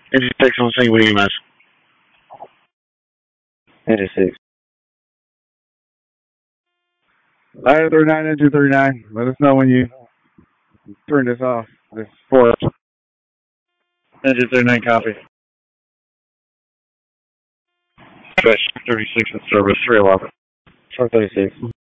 Engine 6 on scene with EMS. Engine 6. Ladder 39, engine 39. Let us know when you turn this off. This is for us. Engine 39, copy. Stretch 36 in service, 311. Truck 36.